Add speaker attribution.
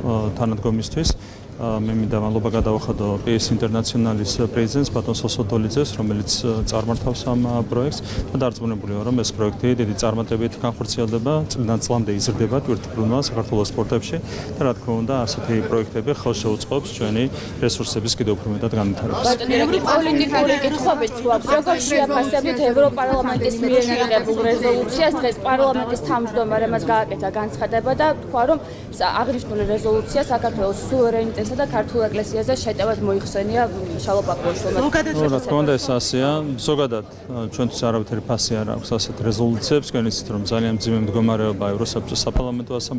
Speaker 1: თანადგომისთვის. მე მინდა მადლობა გადავახადო PS International-ის პრეზიდენტს ბატონ სოსოდოლიძეს, რომელიც წარმართავს ამ პროექტს და დარწმუნებული ვარ, რომ ეს პროექტი დიდი წარმატებით განხორციელდება, წლიდან წლამდე იზრდება ტვირთბრუნვა საქართველოს სპორტებში და რა თქმა უნდა, ასეთი პროექტები ხელს შეუწყობს ჩვენი რესურსების კიდევ უფრო მეტად განვითარებას.
Speaker 2: პოლიტიკური კითხვებიც გვაქვს. როგორ შეაფასებთ ევროპარლამენტის მიერ მიღებულ რეზოლუციას? დღეს პარლამენტის თავმჯდომარემაც გააკეთა განცხადება და თქვა, რომ აღნიშნული რეზოლუცია საქართველოს სუვერენიტეტს და ქართულ ეკლესიაზე შეტევად მოიხსენია შალო ბაკოაშვილმა.
Speaker 1: რა თქმა უნდა ეს ასეა. ზოგადად ჩვენთვის არავითარი ფასი არ აქვს ასეთ რეზოლუციებს, თქვენ იცით რომ ძალიან მძიმე მდგომარეობა ევროსაბჭოს საპარლამენტო ასამბლეაში